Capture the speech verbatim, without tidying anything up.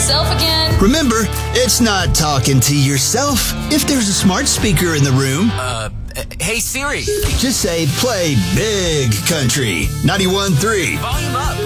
yourself again? Remember, it's not talking to yourself. If there's a smart speaker in the room, Uh, hey Siri. just say play Big Country ninety-one point three. Volume up.